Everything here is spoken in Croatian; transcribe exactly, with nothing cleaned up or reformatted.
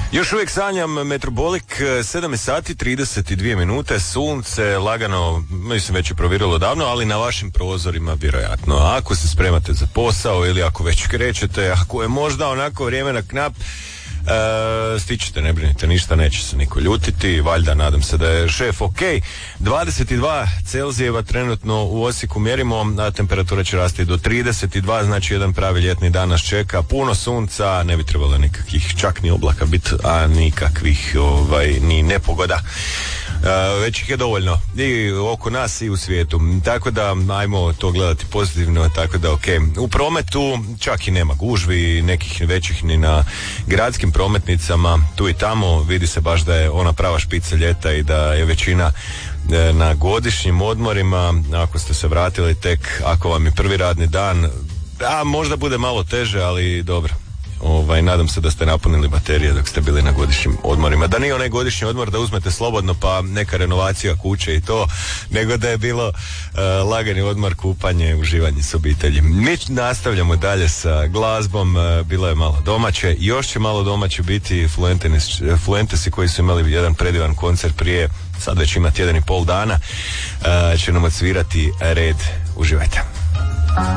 Još uvijek sanjam Metrobolik, sedam sati trideset dvije minute, sunce lagano, mislim već je provjerilo davno, ali na vašim prozorima vjerojatno. Ako se spremate za posao ili ako već krećete, ako je možda onako vrijeme na knap, E, stičete, ne brinite ništa, neće se niko ljutiti, valjda nadam se da je šef ok. dvadeset dva Celzijeva trenutno u Osijeku mjerimo, a temperatura će rasti do trideset dva, znači jedan pravi ljetni dan nas čeka, puno sunca, ne bi trebalo nikakvih čak ni oblaka biti, a nikakvih ovaj, ni nepogoda. Uh, već ih je dovoljno i oko nas i u svijetu, tako da ajmo to gledati pozitivno, tako da ok. U prometu čak i nema gužvi nekih većih ni na gradskim prometnicama, tu i tamo vidi se baš da je ona prava špica ljeta i da je većina e, na godišnjim odmorima. Ako ste se vratili tek, ako vam je prvi radni dan, a možda bude malo teže, ali dobro. Ovaj, nadam se da ste napunili baterije dok ste bili na godišnjim odmorima. Da nije onaj godišnji odmor da uzmete slobodno pa neka renovacija kuće i to, nego da je bilo uh, lagani odmor, kupanje, uživanje s obitelji. Mi nastavljamo dalje sa glazbom, uh, bilo je malo domaće, još će malo domaće biti. Fluentesi koji su imali jedan predivan koncert prije, sad već ima tjedan i pol dana, uh, će nam odsvirati Red. Uživajte.